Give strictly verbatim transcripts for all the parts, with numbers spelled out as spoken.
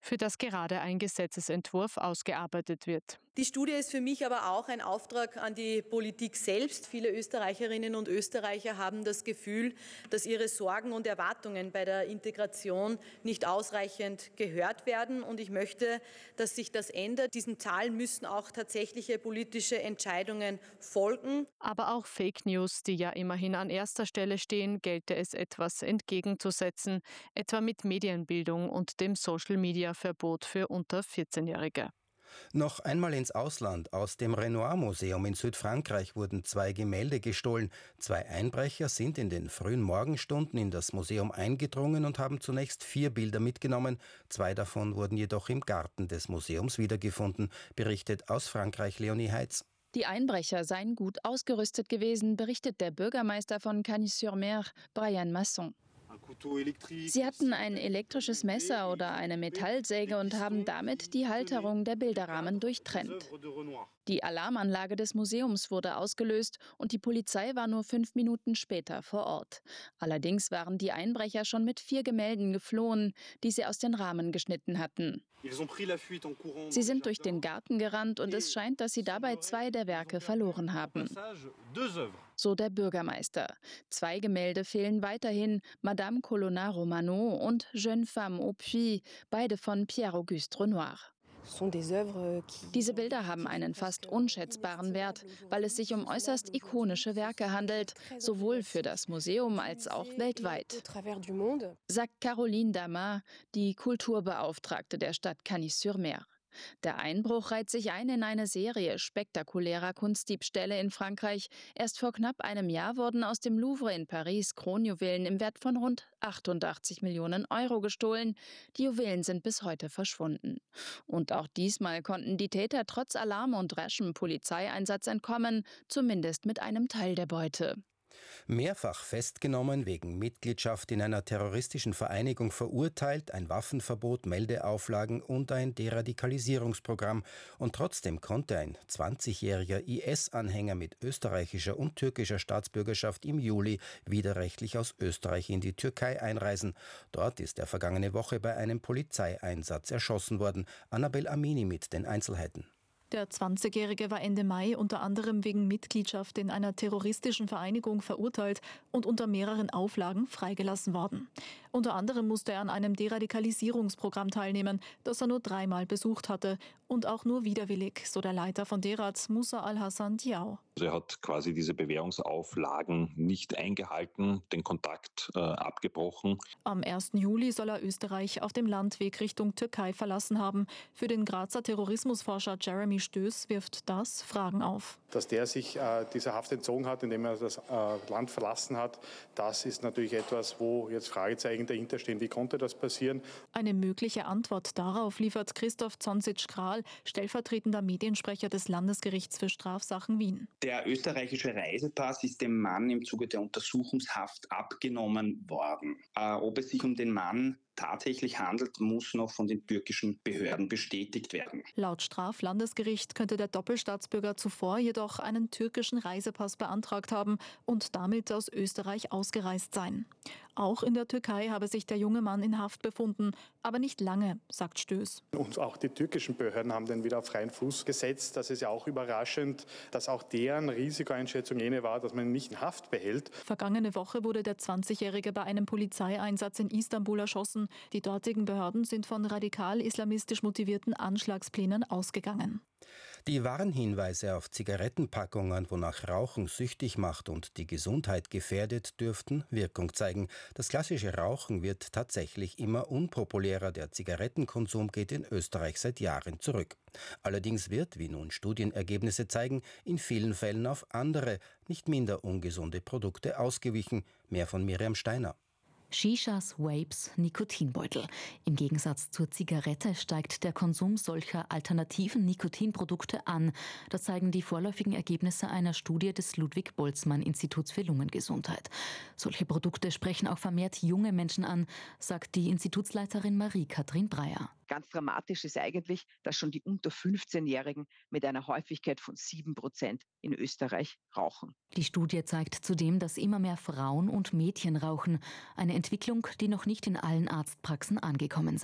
für das gerade ein Gesetzesentwurf ausgearbeitet wird. Die Studie ist für mich aber auch ein Auftrag an die Politik selbst. Viele Österreicherinnen und Österreicher haben das Gefühl, dass ihre Sorgen und Erwartungen bei der Integration nicht ausreichend gehört werden. Und ich möchte, dass sich das ändert. Diesen Zahlen müssen auch tatsächliche politische Entscheidungen folgen. Aber auch Fake News, die ja immerhin an erster Stelle stehen, gelte es etwas entgegenzusetzen, etwa mit Medienbildung und dem Social-Media-Verbot für unter vierzehnjährige. Noch einmal ins Ausland. Aus dem Renoir-Museum in Südfrankreich wurden zwei Gemälde gestohlen. Zwei Einbrecher sind in den frühen Morgenstunden in das Museum eingedrungen und haben zunächst vier Bilder mitgenommen. Zwei davon wurden jedoch im Garten des Museums wiedergefunden, berichtet aus Frankreich Leonie Heitz. Die Einbrecher seien gut ausgerüstet gewesen, berichtet der Bürgermeister von Cagnes-sur-Mer, Brian Masson. Sie hatten ein elektrisches Messer oder eine Metallsäge und haben damit die Halterung der Bilderrahmen durchtrennt. Die Alarmanlage des Museums wurde ausgelöst und die Polizei war nur fünf Minuten später vor Ort. Allerdings waren die Einbrecher schon mit vier Gemälden geflohen, die sie aus den Rahmen geschnitten hatten. Sie sind durch den Garten gerannt und es scheint, dass sie dabei zwei der Werke verloren haben. So der Bürgermeister. Zwei Gemälde fehlen weiterhin, Madame Colonna Romano und Jeune Femme au Puits, beide von Pierre-Auguste Renoir. Diese Bilder haben einen fast unschätzbaren Wert, weil es sich um äußerst ikonische Werke handelt, sowohl für das Museum als auch weltweit, sagt Caroline Damas, die Kulturbeauftragte der Stadt Cagnes-sur-Mer. Der Einbruch reiht sich ein in eine Serie spektakulärer Kunstdiebstähle in Frankreich. Erst vor knapp einem Jahr wurden aus dem Louvre in Paris Kronjuwelen im Wert von rund achtundachtzig Millionen Euro gestohlen. Die Juwelen sind bis heute verschwunden. Und auch diesmal konnten die Täter trotz Alarm und raschem Polizeieinsatz entkommen, zumindest mit einem Teil der Beute. Mehrfach festgenommen, wegen Mitgliedschaft in einer terroristischen Vereinigung verurteilt, ein Waffenverbot, Meldeauflagen und ein Deradikalisierungsprogramm. Und trotzdem konnte ein zwanzigjähriger I S-Anhänger mit österreichischer und türkischer Staatsbürgerschaft im Juli widerrechtlich aus Österreich in die Türkei einreisen. Dort ist er vergangene Woche bei einem Polizeieinsatz erschossen worden. Annabel Amini mit den Einzelheiten. Der zwanzigjährige war Ende Mai unter anderem wegen Mitgliedschaft in einer terroristischen Vereinigung verurteilt und unter mehreren Auflagen freigelassen worden. Unter anderem musste er an einem Deradikalisierungsprogramm teilnehmen, das er nur dreimal besucht hatte und auch nur widerwillig, so der Leiter von Derad, Musa Al-Hassan Diaw. Also er hat quasi diese Bewährungsauflagen nicht eingehalten, den Kontakt äh, abgebrochen. Am ersten Juli soll er Österreich auf dem Landweg Richtung Türkei verlassen haben. Für den Grazer Terrorismusforscher Jeremy Stöß wirft das Fragen auf. Dass der sich äh, dieser Haft entzogen hat, indem er das äh, Land verlassen hat, das ist natürlich etwas, wo jetzt Fragezeichen dahinter stehen. Wie konnte das passieren? Eine mögliche Antwort darauf liefert Christoph Zonsic-Kral, stellvertretender Mediensprecher des Landesgerichts für Strafsachen Wien. Der österreichische Reisepass ist dem Mann im Zuge der Untersuchungshaft abgenommen worden. Äh, ob es sich um den Mann tatsächlich handelt, muss noch von den türkischen Behörden bestätigt werden. Laut Straflandesgericht könnte der Doppelstaatsbürger zuvor jedoch einen türkischen Reisepass beantragt haben und damit aus Österreich ausgereist sein. Auch in der Türkei habe sich der junge Mann in Haft befunden, aber nicht lange, sagt Stöß. Und auch die türkischen Behörden haben den wieder auf freien Fuß gesetzt. Das ist ja auch überraschend, dass auch deren Risikoeinschätzung jene war, dass man ihn nicht in Haft behält. Vergangene Woche wurde der zwanzigjährige bei einem Polizeieinsatz in Istanbul erschossen. Die dortigen Behörden sind von radikal-islamistisch motivierten Anschlagsplänen ausgegangen. Die Warnhinweise auf Zigarettenpackungen, wonach Rauchen süchtig macht und die Gesundheit gefährdet, dürften Wirkung zeigen. Das klassische Rauchen wird tatsächlich immer unpopulärer. Der Zigarettenkonsum geht in Österreich seit Jahren zurück. Allerdings wird, wie nun Studienergebnisse zeigen, in vielen Fällen auf andere, nicht minder ungesunde Produkte ausgewichen. Mehr von Miriam Steiner. Shishas, Vapes, Nikotinbeutel. Im Gegensatz zur Zigarette steigt der Konsum solcher alternativen Nikotinprodukte an. Das zeigen die vorläufigen Ergebnisse einer Studie des Ludwig-Boltzmann-Instituts für Lungengesundheit. Solche Produkte sprechen auch vermehrt junge Menschen an, sagt die Institutsleiterin Marie-Kathrin Breyer. Ganz dramatisch ist eigentlich, dass schon die unter fünfzehnjährigen mit einer Häufigkeit von sieben Prozent in Österreich rauchen. Die Studie zeigt zudem, dass immer mehr Frauen und Mädchen rauchen. Eine Entwicklung, die noch nicht in allen Arztpraxen angekommen sei.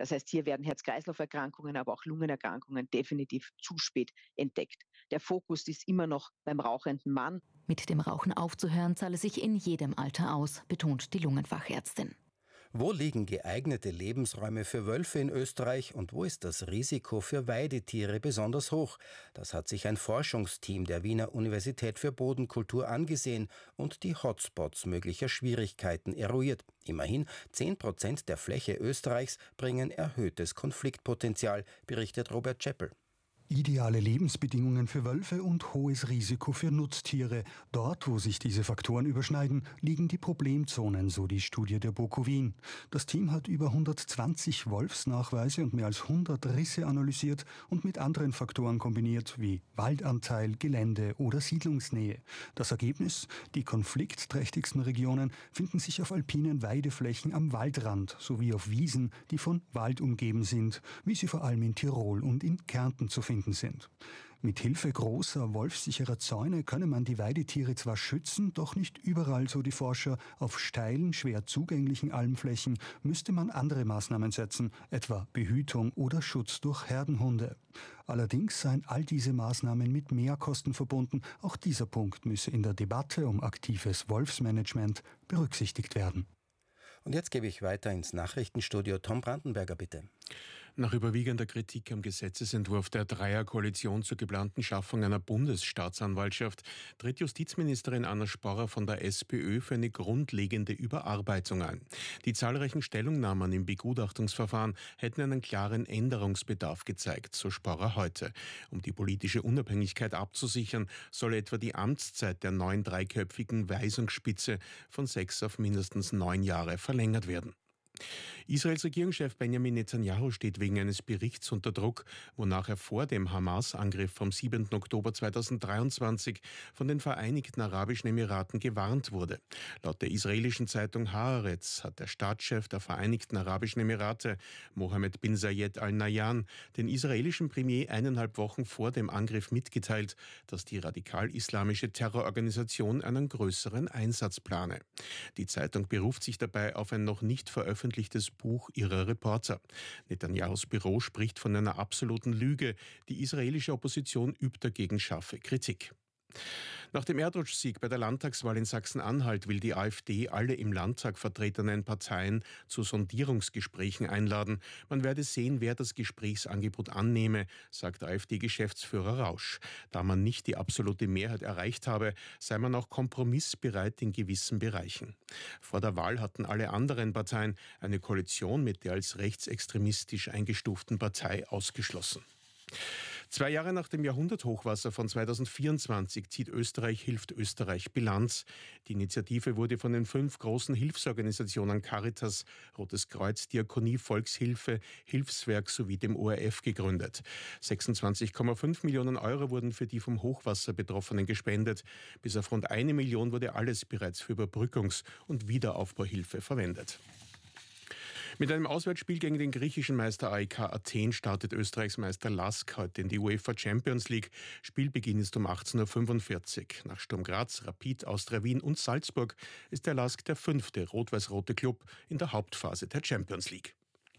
Das heißt, hier werden Herz-Kreislauf-Erkrankungen, aber auch Lungenerkrankungen definitiv zu spät entdeckt. Der Fokus ist immer noch beim rauchenden Mann. Mit dem Rauchen aufzuhören zahle sich in jedem Alter aus, betont die Lungenfachärztin. Wo liegen geeignete Lebensräume für Wölfe in Österreich und wo ist das Risiko für Weidetiere besonders hoch? Das hat sich ein Forschungsteam der Wiener Universität für Bodenkultur angesehen und die Hotspots möglicher Schwierigkeiten eruiert. Immerhin zehn Prozent der Fläche Österreichs bringen erhöhtes Konfliktpotenzial, berichtet Robert Czeppel. Ideale Lebensbedingungen für Wölfe und hohes Risiko für Nutztiere. Dort, wo sich diese Faktoren überschneiden, liegen die Problemzonen, so die Studie der BOKU Wien. Das Team hat über hundertzwanzig Wolfsnachweise und mehr als hundert Risse analysiert und mit anderen Faktoren kombiniert, wie Waldanteil, Gelände oder Siedlungsnähe. Das Ergebnis? Die konfliktträchtigsten Regionen finden sich auf alpinen Weideflächen am Waldrand sowie auf Wiesen, die von Wald umgeben sind, wie sie vor allem in Tirol und in Kärnten zu finden sind. Mit Hilfe großer, wolfsicherer Zäune könne man die Weidetiere zwar schützen, doch nicht überall, so die Forscher. Auf steilen, schwer zugänglichen Almflächen müsste man andere Maßnahmen setzen, etwa Behütung oder Schutz durch Herdenhunde. Allerdings seien all diese Maßnahmen mit Mehrkosten verbunden. Auch dieser Punkt müsse in der Debatte um aktives Wolfsmanagement berücksichtigt werden. Und jetzt gebe ich weiter ins Nachrichtenstudio. Tom Brandenberger, bitte. Nach überwiegender Kritik am Gesetzesentwurf der Dreierkoalition zur geplanten Schaffung einer Bundesstaatsanwaltschaft tritt Justizministerin Anna Sporrer von der SPÖ für eine grundlegende Überarbeitung ein. Die zahlreichen Stellungnahmen im Begutachtungsverfahren hätten einen klaren Änderungsbedarf gezeigt, so Sporrer heute. Um die politische Unabhängigkeit abzusichern, soll etwa die Amtszeit der neuen dreiköpfigen Weisungsspitze von sechs auf mindestens neun Jahre verlängert werden. Israels Regierungschef Benjamin Netanyahu steht wegen eines Berichts unter Druck, wonach er vor dem Hamas-Angriff vom siebenten Oktober zweitausenddreiundzwanzig von den Vereinigten Arabischen Emiraten gewarnt wurde. Laut der israelischen Zeitung Haaretz hat der Staatschef der Vereinigten Arabischen Emirate, Mohammed bin Zayed Al Nahyan, den israelischen Premier eineinhalb Wochen vor dem Angriff mitgeteilt, dass die radikal-islamische Terrororganisation einen größeren Einsatz plane. Die Zeitung beruft sich dabei auf ein noch nicht veröffentlichtes Buch ihrer Reporter. Netanyahus Büro spricht von einer absoluten Lüge. Die israelische Opposition übt dagegen scharfe Kritik. Nach dem Erdrutschsieg bei der Landtagswahl in Sachsen-Anhalt will die AfD alle im Landtag vertretenen Parteien zu Sondierungsgesprächen einladen. Man werde sehen, wer das Gesprächsangebot annehme, sagt AfD-Geschäftsführer Rausch. Da man nicht die absolute Mehrheit erreicht habe, sei man auch kompromissbereit in gewissen Bereichen. Vor der Wahl hatten alle anderen Parteien eine Koalition mit der als rechtsextremistisch eingestuften Partei ausgeschlossen. Zwei Jahre nach dem Jahrhunderthochwasser von zweitausendvierundzwanzig zieht Österreich hilft Österreich Bilanz. Die Initiative wurde von den fünf großen Hilfsorganisationen Caritas, Rotes Kreuz, Diakonie, Volkshilfe, Hilfswerk sowie dem O R F gegründet. sechsundzwanzig Komma fünf Millionen Euro wurden für die vom Hochwasser Betroffenen gespendet. Bis auf rund eine Million wurde alles bereits für Überbrückungs- und Wiederaufbauhilfe verwendet. Mit einem Auswärtsspiel gegen den griechischen Meister A E K Athen startet Österreichs Meister Lask heute in die UEFA Champions League. Spielbeginn ist um achtzehn Uhr fünfundvierzig. Nach Sturm Graz, Rapid, Austria Wien und Salzburg ist der Lask der fünfte rot-weiß-rote Club in der Hauptphase der Champions League.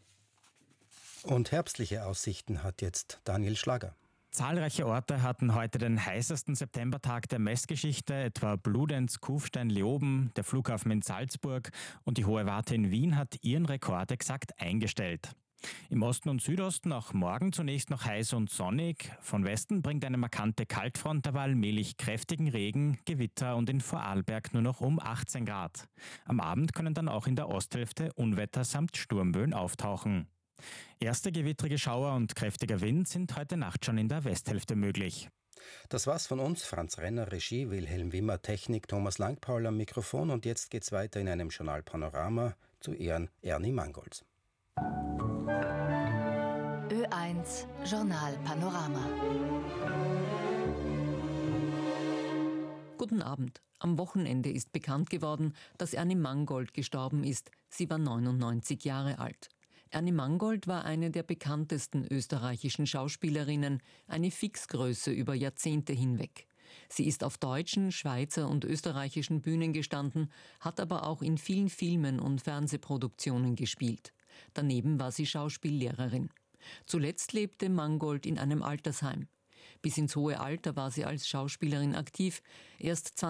Und herbstliche Aussichten hat jetzt Daniel Schlager. Zahlreiche Orte hatten heute den heißesten Septembertag der Messgeschichte, etwa Bludenz, Kufstein, Leoben, der Flughafen in Salzburg und die Hohe Warte in Wien hat ihren Rekord exakt eingestellt. Im Osten und Südosten auch morgen zunächst noch heiß und sonnig. Von Westen bringt eine markante Kaltfront derweil allmählich kräftigen Regen, Gewitter und in Vorarlberg nur noch um achtzehn Grad. Am Abend können dann auch in der Osthälfte Unwetter samt Sturmböen auftauchen. Erste gewittrige Schauer und kräftiger Wind sind heute Nacht schon in der Westhälfte möglich. Das war's von uns. Franz Renner, Regie, Wilhelm Wimmer, Technik, Thomas Langpaul am Mikrofon. Und jetzt geht's weiter in einem Journal Panorama zu Ehren Ernie Mangolds. Ö eins Journal Panorama. Guten Abend. Am Wochenende ist bekannt geworden, dass Ernie Mangold gestorben ist. Sie war neunundneunzig Jahre alt. Ernie Mangold war eine der bekanntesten österreichischen Schauspielerinnen, eine Fixgröße über Jahrzehnte hinweg. Sie ist auf deutschen, Schweizer und österreichischen Bühnen gestanden, hat aber auch in vielen Filmen und Fernsehproduktionen gespielt. Daneben war sie Schauspiellehrerin. Zuletzt lebte Mangold in einem Altersheim. Bis ins hohe Alter war sie als Schauspielerin aktiv. Erst